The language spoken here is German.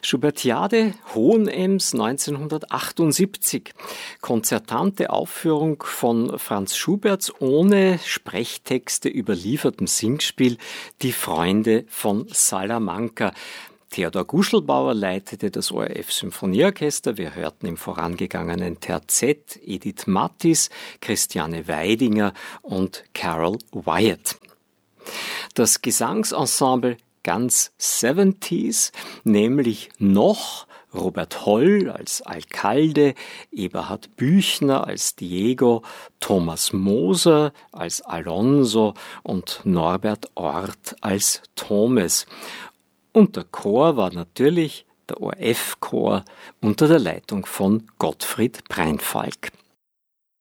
Schubertiade Hohenems 1978. Konzertante Aufführung von Franz Schuberts ohne Sprechtexte überliefertem Singspiel Die Freunde von Salamanca. Theodor Guschelbauer leitete das ORF-Symphonieorchester. Wir hörten im vorangegangenen Terzett Edith Mattis, Christiane Weidinger und Carol Wyatt. Das Gesangsensemble ganz 70s, nämlich noch Robert Holl als Alcalde, Eberhard Büchner als Diego, Thomas Moser als Alonso und Norbert Orth als Thomas. Und der Chor war natürlich der ORF-Chor unter der Leitung von Gottfried Breinfalk.